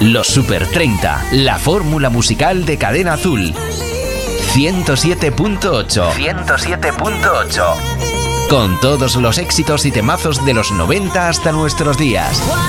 Los Super 30, la fórmula musical de Cadena Azul. 107.8. 107.8. Con todos los éxitos y temazos de los 90 hasta nuestros días.